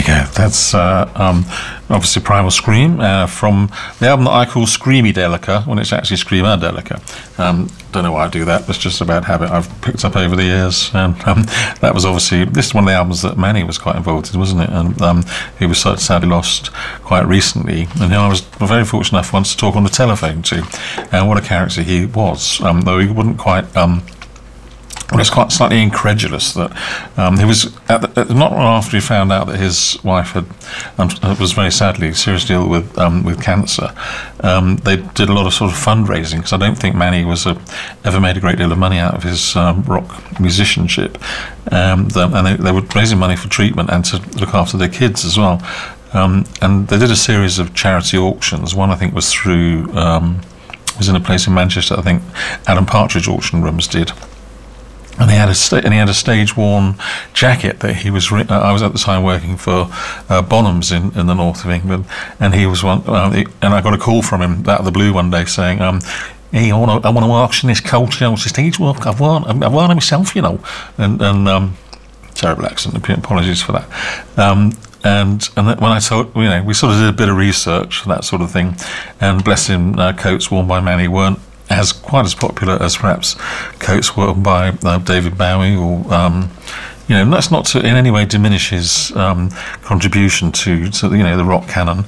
go. That's obviously Primal Scream from the album that I call Screamy Delica, when it's actually Screamer Delica. Don't know why I do that. It's just a bad habit I've picked up over the years. And that was obviously, this is one of the albums that Manny was quite involved in, wasn't it? And he was sadly lost quite recently. And I was very fortunate enough once to talk on the telephone to, and what a character he was. Though he wouldn't quite. I was quite slightly incredulous that he was not long after he found out that his wife was very sadly seriously ill with cancer. They did a lot of sort of fundraising, because I don't think Manny ever made a great deal of money out of his rock musicianship, and they were raising money for treatment and to look after their kids as well. And they did a series of charity auctions. One I think was through was in a place in Manchester. I think Adam Partridge Auction Rooms did. And he had a stage-worn jacket that he was. I was at the time working for Bonhams in the north of England, and he was one. And I got a call from him out of the blue one day saying, "Hey, I want to auction this coat. It's stage work. I've worn it myself, you know." And terrible accent. Apologies for that. And when I told, we sort of did a bit of research for that sort of thing, and bless him, coats worn by Manny weren't quite as popular as perhaps coats worn by David Bowie, or that's not to in any way diminish his contribution to the rock canon,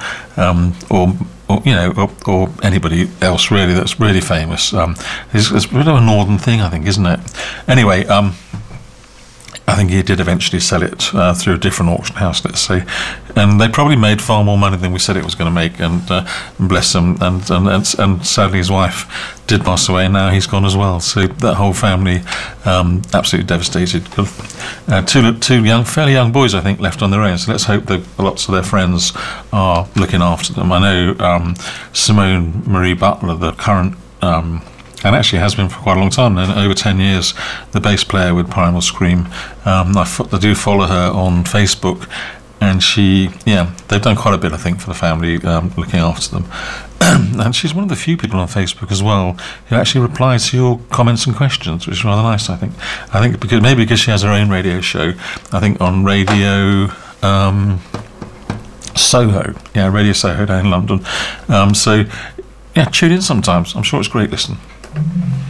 or anybody else really that's really famous. It's a bit of a northern thing, I think, isn't it? Anyway, I think he did eventually sell it through a different auction house, let's say, and they probably made far more money than we said it was going to make. And bless them, and sadly his wife did pass away, and now he's gone as well. So that whole family absolutely devastated. Two fairly young boys, I think, left on their own. So let's hope that lots of their friends are looking after them. I know Simone Marie Butler, the current. And actually has been for quite a long time, and over 10 years, the bass player with Primal Scream. I do follow her on Facebook, and they've done quite a bit, I think, for the family, looking after them. And she's one of the few people on Facebook as well who actually replies to your comments and questions, which is rather nice, I think. Because she has her own radio show, I think on Radio Soho. Yeah, Radio Soho down in London. Tune in sometimes. I'm sure it's great. Listen.